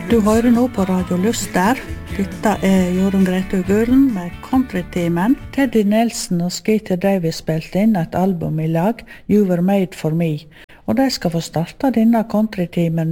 Du hører nå på Radio Lyster. Dette Jorunn Grete Gulen med Country-teamen. Teddy Nelson og Skeeter Davis spilte inn et album i lag, You Were Made For Me. Og de skal få starte denne country-teamen